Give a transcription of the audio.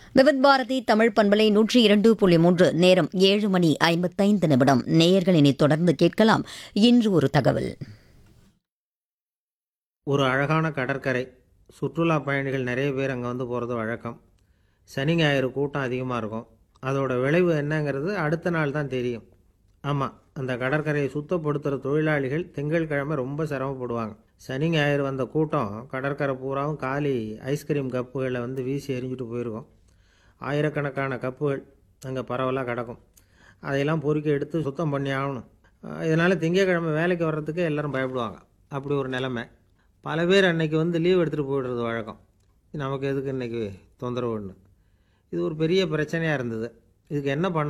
விவித் பாரதி தமிழ் பண்பலை 102.3 நேரம் 7:55 நேயர்கள் இனி தொடர்ந்து கேட்கலாம். இன்று ஒரு தகவல். ஒரு அழகான கடற்கரை. சுற்றுலா பயணிகள் நிறைய பேர் அங்கே வந்து போகிறது வழக்கம். சனி ஞாயிறு கூட்டம் அதிகமாக இருக்கும். அதோட விளைவு என்னங்கிறது அடுத்த நாள் தான் தெரியும். ஆமாம், அந்த கடற்கரையை சுத்தப்படுத்துகிற தொழிலாளிகள் திங்கட்கிழமை ரொம்ப சிரமப்படுவாங்க. சனி ஞாயிறு வந்த கூட்டம் கடற்கரை பூராவும் காலி ஐஸ்கிரீம் கப்புகளை வந்து வீசி எறிஞ்சிட்டு போயிருக்கும். ஆயிரக்கணக்கான கப்புகள் அங்கே பரவலாக கிடக்கும். அதையெல்லாம் பொறுக்கி எடுத்து சுத்தம் பண்ணி ஆகணும். இதனால் திங்கட்கிழமை வேலைக்கு வர்றதுக்கு எல்லோரும் பயப்படுவாங்க. அப்படி ஒரு நிலைமை. பல பேர் அன்னைக்கு வந்து லீவ் எடுத்துகிட்டு போய்டுறது வழக்கம். நமக்கு எதுக்கு இன்றைக்கி தொந்தரவுன்னு. இது ஒரு பெரிய பிரச்சனையாக இருந்தது. இதுக்கு என்ன பண்ண